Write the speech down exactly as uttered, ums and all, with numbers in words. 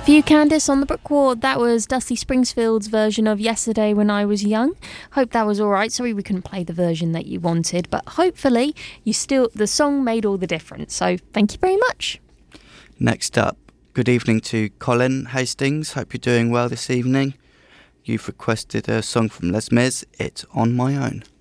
For you, Candice, on the Brookward, that was Dusty Springfield's version of Yesterday When I Was Young. Hope that was all right. Sorry we couldn't play the version that you wanted, but hopefully you still the song made all the difference. So thank you very much. Next up, good evening to Colin Hastings. Hope you're doing well this evening. You've requested a song from Les Mis, It's On My Own.